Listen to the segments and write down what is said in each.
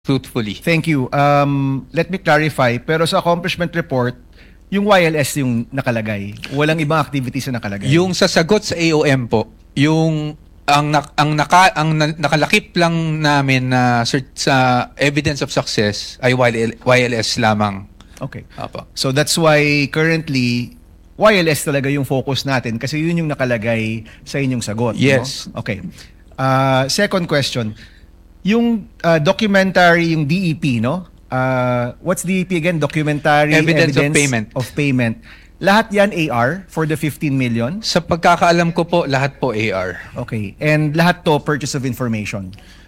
truthfully. Thank you. Let me clarify, pero sa accomplishment report, yung YLS yung nakalagay. Walang ibang activities na nakalagay. Yung sasagot sa AOM po, yung nakalakip lang namin na sa evidence of success ay YLS lamang. Okay. Apo. So that's why currently YLS talaga yung focus natin kasi yun yung nakalagay sa inyong sagot. Yes. No? Okay. Second question. Yung documentary, yung DEP, no? What's DEP again? Documentary Evidence of Payment. Lahat yan AR for the 15 million? Sa pagkakaalam ko po, lahat po AR. Okay. And lahat to purchase of information?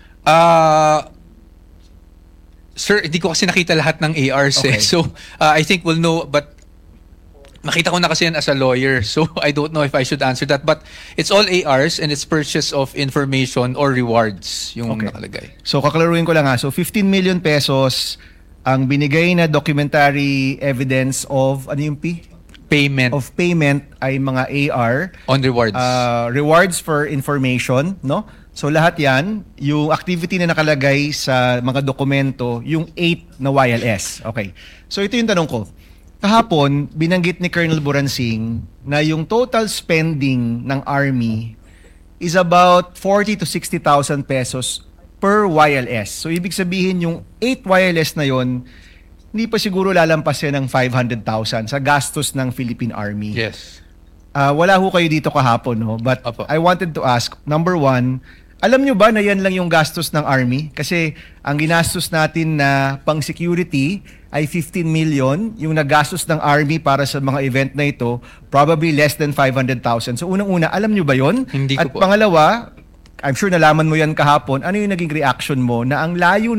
Sir, hindi ko kasi nakita lahat ng ARs Okay. So, I think we'll know, but nakita ko na kasi yan as a lawyer. So, I don't know if I should answer that. But it's all ARs and it's purchase of information or rewards yung nakalagay. So, kaklaruhin ko lang ha. So, 15 million pesos ang binigay na documentary evidence of, ano yung P? Payment. Of payment ay mga AR. On rewards. Rewards for information, no? So lahat yan, yung activity na nakalagay sa mga dokumento, yung 8 na YLS. Okay. So ito yung tanong ko. Kahapon, binanggit ni Colonel Buransing na yung total spending ng Army is about 40 to 60,000 pesos per YLS. So ibig sabihin yung 8 YLS na yon hindi pa siguro lalampas yan ng 500,000 sa gastos ng Philippine Army. Yes. Wala ho kayo dito kahapon, no? But Apo. I wanted to ask, number one, alam nyo ba na yan lang yung gastos ng Army? Kasi ang ginastos natin na pang-security ay 15 million. Yung nagastos ng Army para sa mga event na ito, probably less than 500,000. So unang-una, alam nyo ba yon? Hindi ko At po. pangalawa, I'm sure nalaman mo yan kahapon, ano yung naging reaction mo na ang layo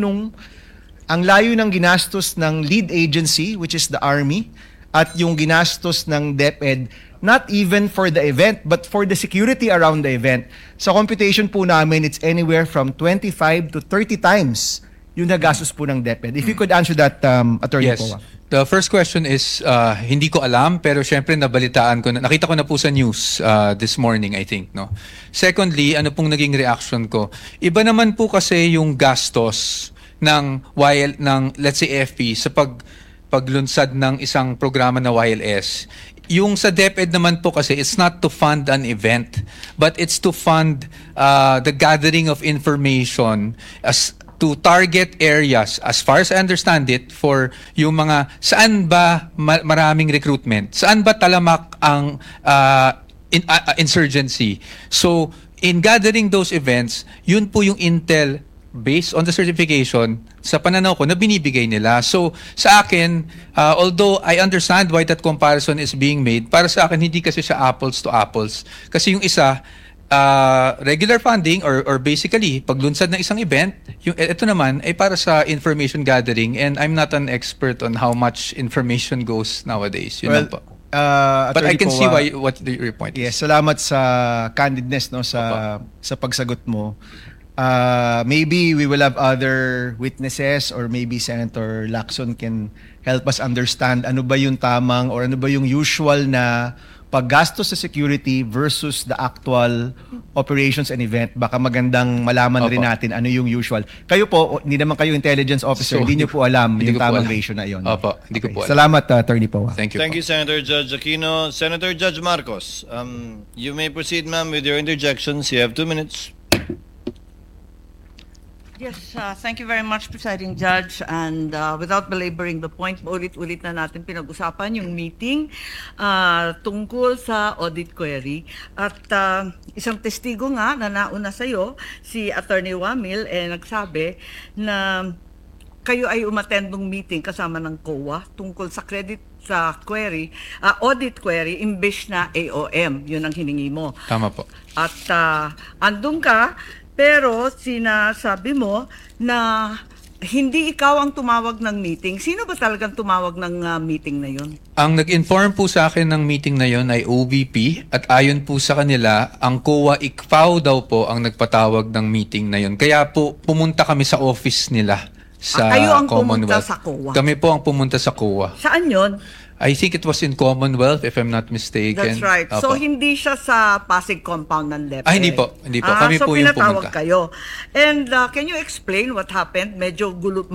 ng ginastos ng lead agency, which is the Army, at yung ginastos ng DepEd, not even for the event, but for the security around the event. Sa computation po namin, it's anywhere from 25 to 30 times yung nagastos po ng DepEd. If you could answer that, Attorney Yes. Poa. The first question is, hindi ko alam, pero syempre nabalitaan ko, nakita ko na po sa news this morning, I think. No? Secondly, ano pong naging reaction ko? Iba naman po kasi yung gastos ng let's say FP sa paglunsad ng isang programa na YLS. Yung sa DepEd naman po kasi it's not to fund an event but it's to fund the gathering of information as to target areas as far as I understand it for yung mga saan ba maraming recruitment, saan ba talamak ang insurgency. So in gathering those events, yun po yung intel based on the certification, sa pananaw ko, na binibigay nila. So, sa akin, although I understand why that comparison is being made, para sa akin, hindi kasi siya apples to apples. Kasi yung isa, regular funding or basically, paglunsad ng isang event, yung ito naman ay para sa information gathering and I'm not an expert on how much information goes nowadays. Yun lang po. But I can see what your point is. Yes, salamat sa candidness, no, sa pagsagot mo. Maybe we will have other witnesses or maybe Senator Lacson can help us understand ano ba yung tamang or ano ba yung usual na paggastos sa security versus the actual operations and event. Baka magandang malaman rin natin ano yung usual. Kayo po, hindi naman kayo intelligence officer, hindi nyo po alam yung tamang ratio na yon. Opo, hindi ko po alam. Salamat, Attorney Poa. Thank you. Thank you, Senator Judge Aquino. Senator Judge Marcos, you may proceed, ma'am, with your interjections. You have 2 minutes. Yes, thank you very much, Presiding Judge. And without belaboring the point, ulit-ulit na natin pinag-usapan yung meeting tungkol sa audit query. At isang testigo nga na nauna sa'yo, si Attorney Wamil, nagsabi na kayo ay umattend ng meeting kasama ng COA tungkol sa query, audit query, imbes na AOM. Yun ang hiningi mo. Tama po. At andun ka, pero sinasabi mo na hindi ikaw ang tumawag ng meeting. Sino ba talagang tumawag ng meeting na yun? Ang nag-inform po sa akin ng meeting na yon ay OVP at ayon po sa kanila, ang COA ICFAO daw po ang nagpatawag ng meeting na yon. Kaya po pumunta kami sa office nila sa kayo ang Commonwealth. pumunta sa COA? Kami po ang pumunta sa COA. Saan yun? I think it was in Commonwealth, if I'm not mistaken. That's right. So, Opo. hindi siya sa Pasig compound ng DepEd. Hindi po. Hindi po. Kami so po yung pinatawag pumunta. kayo. And can you explain what happened? Medyo gulo,